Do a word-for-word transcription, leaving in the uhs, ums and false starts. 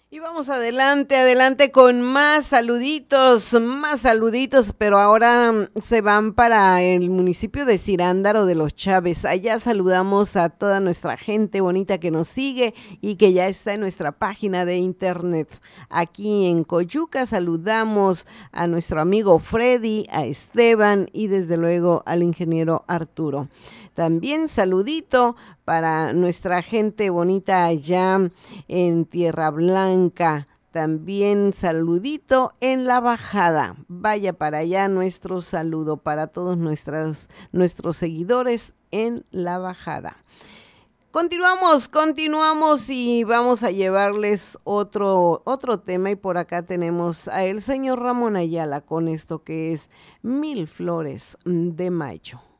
Y vamos adelante, adelante con más saluditos, más saluditos, pero ahora mm, se van para el municipio de Cirándaro de los Chávez. Allá saludamos a toda nuestra gente bonita que nos sigue y que ya está en nuestra página de internet. Aquí en Coyuca saludamos a nuestro amigo Freddy, a Esteban y desde luego al ingeniero Arturo. También saludito para nuestra gente bonita allá en Tierra Blanca. También saludito en la bajada. Vaya para allá nuestro saludo para todos nuestros, nuestros seguidores en la bajada. Continuamos, continuamos y vamos a llevarles otro, otro tema y por acá tenemos a el señor Ramón Ayala con esto que es Mil Flores de Mayo.